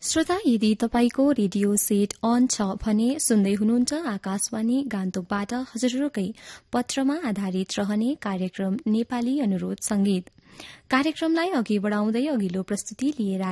श्रोता, यदि तपाईको रेडियो सेट अन छ भने सुन्दै हुनुहुन्छ आकाशवाणी गान्तोकबाट हजुरहरूकै पत्रमा आधारित रहने कार्यक्रम नेपाली अनुरोध संगीत। कार्यक्रमलाई अघि बढ़ाउँदै अघिल्लो प्रस्तुति लिएर